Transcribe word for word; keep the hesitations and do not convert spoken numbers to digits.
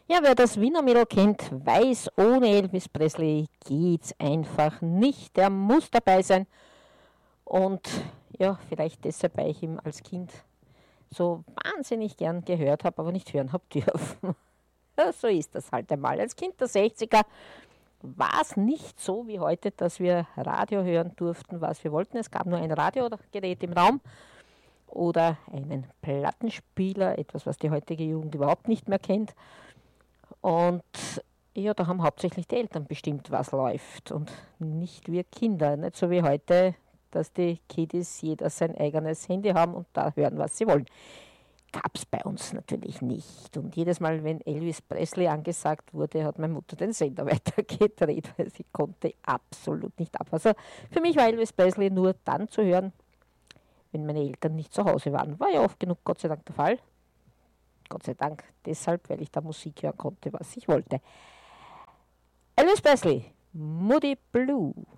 Ja, wer das Wiener Mädel kennt, weiß, ohne Elvis Presley geht's einfach nicht. Der muss dabei sein. Und ja, vielleicht deshalb, weil ich ihn als Kind so wahnsinnig gern gehört habe, aber nicht hören habe dürfen. Ja, so ist das halt einmal. Als Kind der sechziger war es nicht so wie heute, dass wir Radio hören durften, was wir wollten. Es gab nur ein Radiogerät im Raum oder einen Plattenspieler, etwas, was die heutige Jugend überhaupt nicht mehr kennt. Und ja, da haben hauptsächlich die Eltern bestimmt, was läuft und nicht wir Kinder. Nicht so wie heute, dass die Kiddies jeder sein eigenes Handy haben und da hören, was sie wollen. Gab es bei uns natürlich nicht. Und jedes Mal, wenn Elvis Presley angesagt wurde, hat meine Mutter den Sender weitergedreht, weil sie konnte absolut nicht ab. Also für mich war Elvis Presley nur dann zu hören, wenn meine Eltern nicht zu Hause waren. War ja oft genug, Gott sei Dank, der Fall. Gott sei Dank deshalb, weil ich da Musik hören konnte, was ich wollte. Elvis Presley, Moody Blue.